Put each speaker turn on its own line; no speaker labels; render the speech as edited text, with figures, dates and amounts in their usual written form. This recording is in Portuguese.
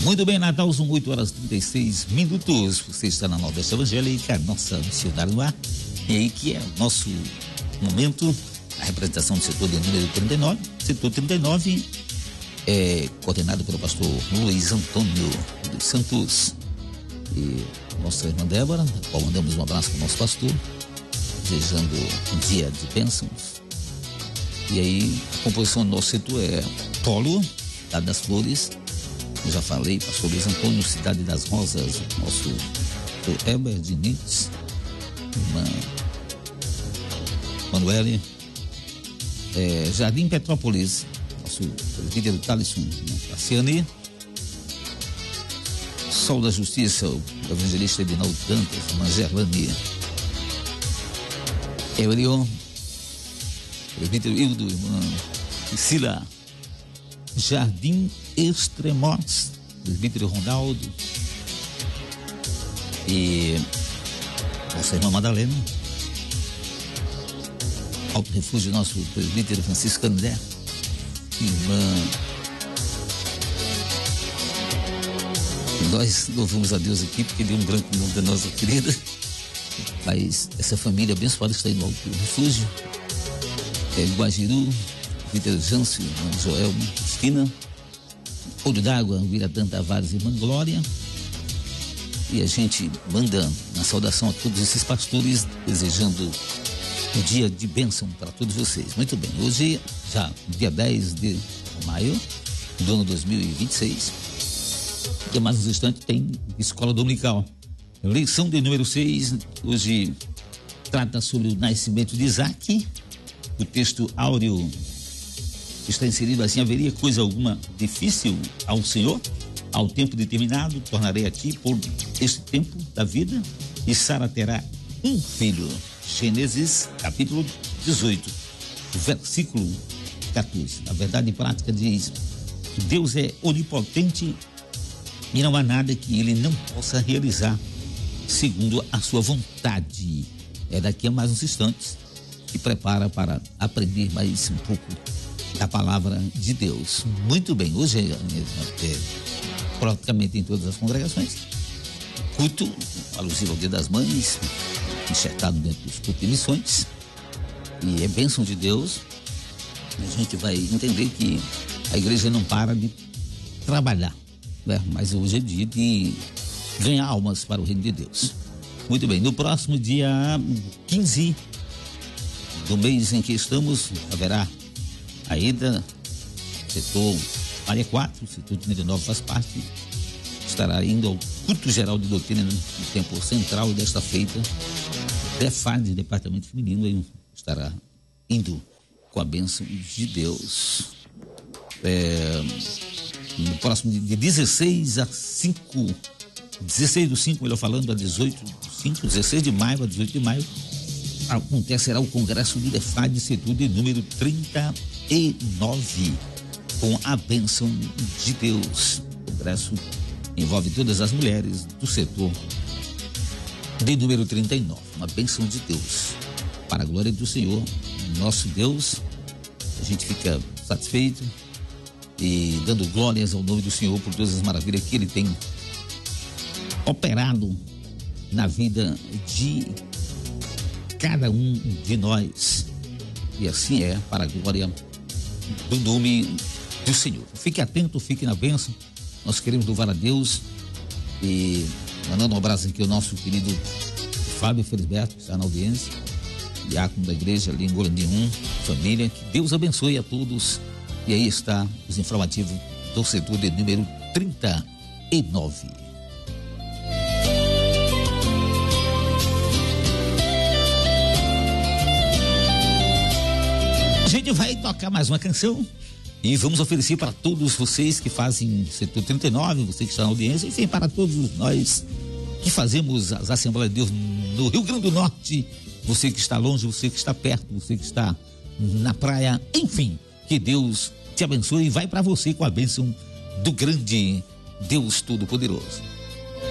Muito bem, Natal, são 8h36. Você está na Nordeste Evangélica, nossa missionária no ar. E aí que é o nosso momento, a representação do setor de número 39. Setor 39 é coordenado pelo pastor Luiz Antônio dos Santos. E nossa irmã Débora, a qual mandamos um abraço para o nosso pastor, desejando um dia de bênçãos. E aí, a composição do nosso setor é Polo, Cidade das Flores. Eu já falei, pastor Luiz Antônio, Cidade das Rosas, nosso Heber de Nitz, irmã Manuele, Jardim Petrópolis, nosso presbítero Thalisson, Cassiane, Sol da Justiça, o evangelista Edinaldo Dantas, irmã Gerlane, Eurion, presbítero Hildo, irmã Priscila, Jardim Extremos, presbítero Ronaldo, e nossa irmã Madalena, Alto Refúgio, nosso presbítero Francisco André, irmã. Nós louvamos a Deus aqui porque deu um branco no nome da nossa querida, mas essa família abençoada está indo ao Alto Refúgio, Guajiru, presbítero Jâncio, irmã Joelma, Cristina, Olho d'Água, Viradã Tavares e irmã Glória. E a gente manda uma saudação a todos esses pastores, desejando um dia de bênção para todos vocês. Muito bem, hoje, já dia 10 de maio do ano 2026, e mais um instante tem Escola Dominical. Lição de número 6, hoje trata sobre o nascimento de Isaac. O texto áureo está inserido assim: haveria coisa alguma difícil ao Senhor? Ao tempo determinado, tornarei a ti por este tempo da vida, e Sara terá um filho. Gênesis, capítulo 18, versículo 14. A verdade prática diz: Deus é onipotente e não há nada que ele não possa realizar segundo a sua vontade. É daqui a mais uns instantes que prepara para aprender mais um pouco da palavra de Deus. Muito bem, hoje é praticamente em todas as congregações, culto alusivo ao Dia das Mães, enxertado dentro dos cultos de missões, e é bênção de Deus. A gente vai entender que a igreja não para de trabalhar, né? Mas hoje é dia de ganhar almas para o reino de Deus. Muito bem, no próximo dia 15 do mês em que estamos, haverá ainda setor área 4, setor 39 faz parte, estará indo ao culto geral de doutrina no tempo central desta feita. DEFAD, Departamento Feminino, aí estará indo com a bênção de Deus. No próximo de 16 a 5, 16 do 5, melhor falando, a 18 do 5, 16 de maio a 18 de maio, acontecerá o Congresso do DEFAD, setor de número 39, com a bênção de Deus. O congresso envolve todas as mulheres do setor de número 39. Uma bênção de Deus, para a glória do Senhor, nosso Deus. A gente fica satisfeito e dando glórias ao nome do Senhor por todas as maravilhas que Ele tem operado na vida de cada um de nós. E assim é, para a glória do nome do Senhor. Fique atento, fique na bênção. Nós queremos louvar a Deus e mandando um abraço aqui ao nosso querido Fábio Felisberto, que está na audiência, diácono da igreja ali em Golani 1, família. Que Deus abençoe a todos. E aí está os informativos do setor de número 39. A gente vai tocar mais uma canção e vamos oferecer para todos vocês que fazem setor 39, você que está na audiência, enfim, para todos nós que fazemos as Assembleias de Deus no Rio Grande do Norte, você que está longe, você que está perto, você que está na praia, enfim, que Deus te abençoe e vai para você com a bênção do grande Deus Todo-Poderoso.